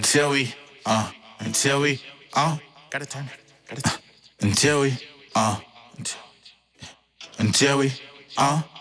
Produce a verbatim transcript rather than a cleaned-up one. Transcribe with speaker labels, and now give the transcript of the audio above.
Speaker 1: until we, uh, until we, uh, gotta turn it, gotta turn it. Until we, uh, until, until we, uh.